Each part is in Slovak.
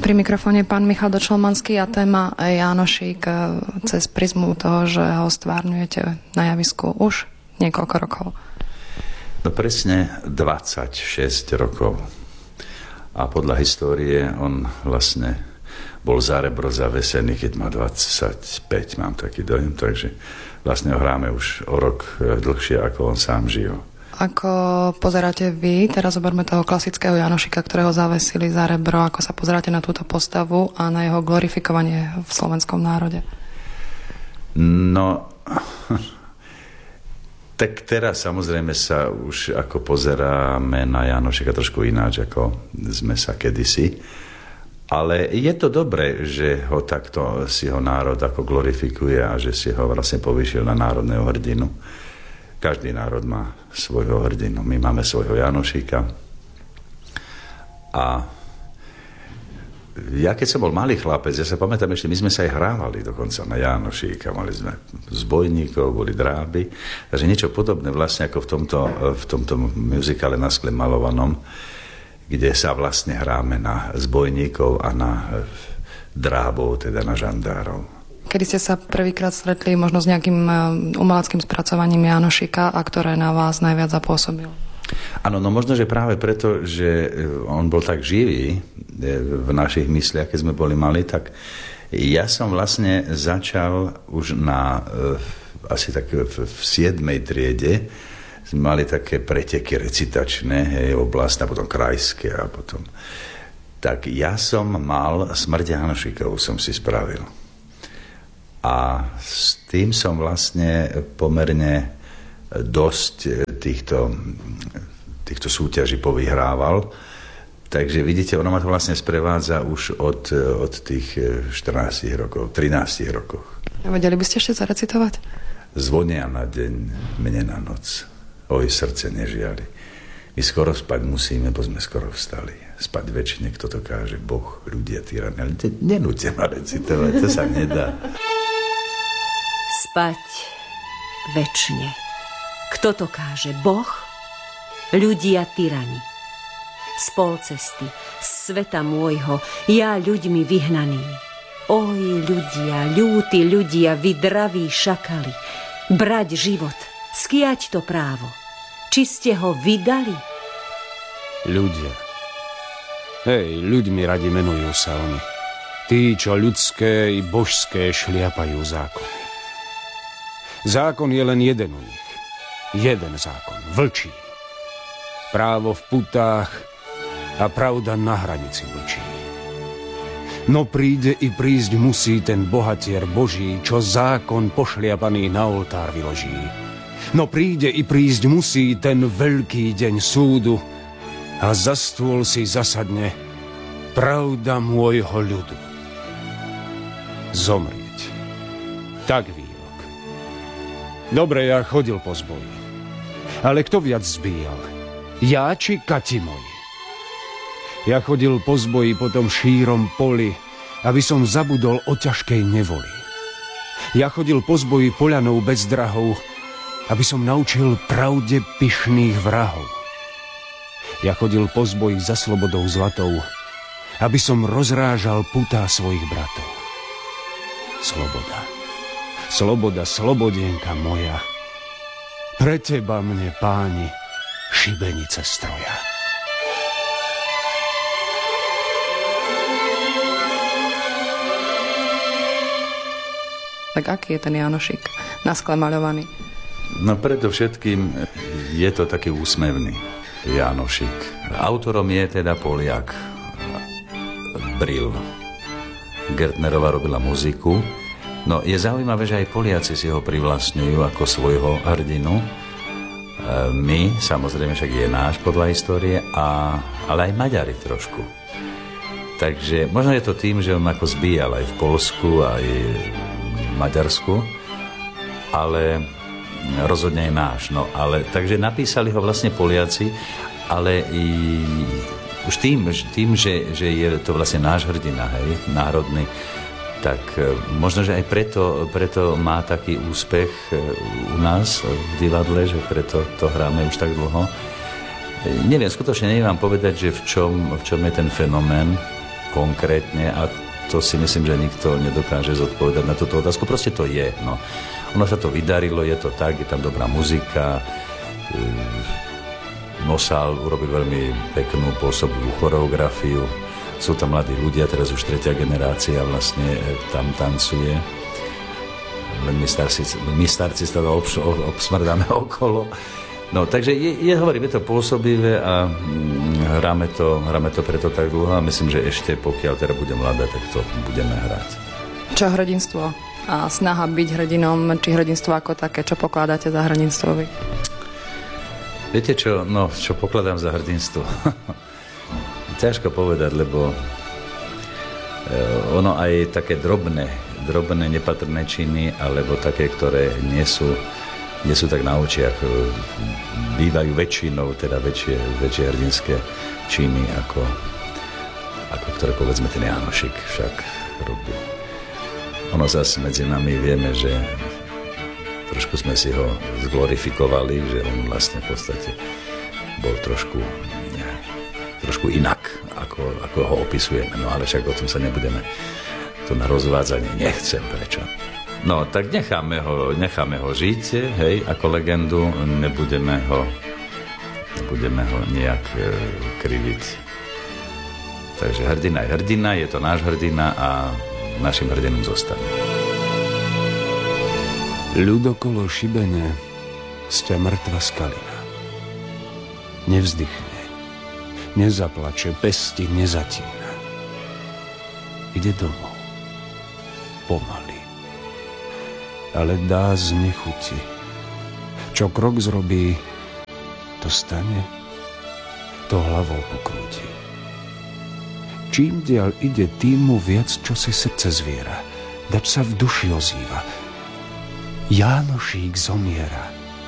Pri mikrofóne pán Michal Dočelmanský a téma Jánošík cez prizmu toho, že ho stvárňujete na javisku už niekoľko rokov. No presne 26 rokov. A podľa histórie on vlastne bol za rebro zavesený, keď má 25, mám taký dojem, takže vlastne ho hráme už o rok dlhšie, ako on sám žil. Ako pozeráte vy, teraz zoberme toho klasického Jánošika, ktorého zavesili za rebro, ako sa pozeráte na túto postavu a na jeho glorifikovanie v slovenskom národe? No, tak teraz samozrejme sa už ako pozeráme na Jánošika trošku ináč, ako sme sa kedysi. Ale je to dobré, že ho takto si ho národ ako glorifikuje a že si ho vlastne povýšil na národného hrdinu. Každý národ má svojho hrdinu. My máme svojho Jánošíka. A ja keď som bol malý chlapec, ja sa pamätám ešte, my sme sa aj hrávali dokonca na Jánošíka. Mali sme zbojníkov, boli dráby. Takže niečo podobné vlastne ako v tomto muzikale Na skle malovanom, kde sa vlastne hráme na zbojníkov a na drábov, teda na žandárov. Kedy ste sa prvýkrát stretli možno s nejakým umeleckým spracovaním Jánošika a ktoré na vás najviac zapôsobilo? Áno, no možno, že práve preto, že on bol tak živý v našich mysliach, keď sme boli mali, tak ja som vlastne začal už asi tak v 7. triede, sme mali také preteky recitačné, oblastné, a potom krajské a potom. Tak ja som mal Smrť Jánošíkovú, som si spravil. A s tým som vlastne pomerne dosť týchto súťaží povyhrával. Takže vidíte, ono ma to vlastne sprevádza už od tých 14 rokov, 13 rokov. Vedeli by ste ešte zarecitovať? Zvonia na deň, mne na noc. Oj, srdce nežiali. My skoro spať musíme, bo sme skoro vstali. Spať väčšine, kto to káže, Boh, ľudia, tyrani. Ale nenúďte ma recitovať, to sa nedá. Spať večne. Kto to káže? Boh? Ľudia tyrani. Z polcesty, z sveta môjho, ja ľuďmi vyhnaný. Oj, ľudia, ľúti ľudia, vy draví šakali. Brať život, skiať to právo. Či ste ho vydali? Ľudia. Hej, ľuďmi radi menujú sa oni. Tí, čo ľudské i božské šliapajú zákony. Zákon je len jeden u nich. Jeden zákon, vlčí. Právo v putách a pravda na hranici vlčí. No príde i prísť musí ten bohatier Boží, čo zákon pošliapaný na oltár vyloží. No príde i prísť musí ten veľký deň súdu a za stôl si zasadne pravda môjho ľudu. Zomrieť. Tak výrok. Dobre, ja chodil po zboji. Ale kto viac zbíjal? Ja či Kati moji? Ja chodil po zboji po tom šírom poli, aby som zabudol o ťažkej nevoli. Ja chodil po zboji poľanou bez drahov, aby som naučil pravde pyšných vrahov. Ja chodil po zboji za slobodou zlatou, aby som rozrážal putá svojich bratov. Sloboda. Sloboda, slobodenka moja, pre teba mne, páni, šibenice stroja. Tak aký je ten Jánošík na skle maľovaný? No predovšetkým je to taký úsmevný Jánošík. Autorom je teda Poliak Bril. Gertnerová robila muziku. No je zaujímavé, že aj Poliaci si ho privlastňujú ako svojho hrdinu. My, samozrejme, však je náš podľa histórie, ale aj Maďari trošku. Takže možno je to tým, že on ako zbíjal aj v Poľsku, aj v Maďarsku, ale rozhodne je náš. No, ale, takže napísali ho vlastne Poliaci, ale už tým, že je to vlastne náš hrdina, hej, národný, tak možno, že aj preto má taký úspech u nás v divadle, že preto to hráme už tak dlho. Neviem, skutočne neviem vám povedať, že v čom je ten fenomén, konkrétne a to si myslím, že nikto nedokáže zodpovedať na túto otázku. Proste to je. No. Ono sa to vydarilo, je to tak, je tam dobrá muzika. Nosal urobil veľmi peknú pôsobivú choreografiu. Sú tam mladí ľudia, teraz už 3. generácia vlastne tam tancuje. Len my starci stále obsmrdáme okolo. No, takže hovorím, je to pôsobivé a hráme to preto tak dlho a myslím, že ešte pokiaľ teda bude mladá, tak to budeme hrať. Čo hrdinstvo a snaha byť hrdinom, či hrdinstvo ako také, čo pokladáte za hrdinstvo vy? Viete čo, čo pokladám za hrdinstvo? Ťažko povedať, lebo ono aj také drobné, nepatrné činy, alebo také, ktoré nie sú tak na očiach, bývajú väčšinou, teda väčšie hrdinské činy, ako ktoré povedzme ten Jánošik však robí. Ono zase medzi nami vieme, že trošku sme si ho zglorifikovali, že on vlastne v podstate bol trošku inak, ako ho opisujeme. No ale však o tom sa nebudeme to na rozvádzanie nechcem, prečo. No, tak necháme ho žiť, hej, ako legendu, nebudeme ho nejak kriviť. Takže hrdina je hrdina, je to náš hrdina a našim hrdinom zostane. Ľud okolo šibene, sťa mŕtva skalina. Nevzdychne, nezaplače, pesti nezatína. Ide domov, pomaly, ale dá z nechuti. Čo krok zrobí, to stane, to hlavou pokrúti. Čím diaľ ide, tým mu viac, čo si srdce zviera, dač sa v duši ozýva. Jánošík zomiera.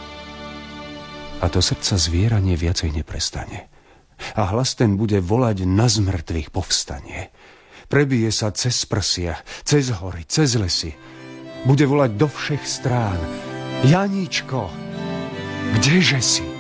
A to srdca zvieranie viacej neprestane. A hlas ten bude volať, na zmrtvých povstanie. Prebije sa cez prsia, cez hory, cez lesy. Bude volať do všech strán. Janíčko, kdeže si?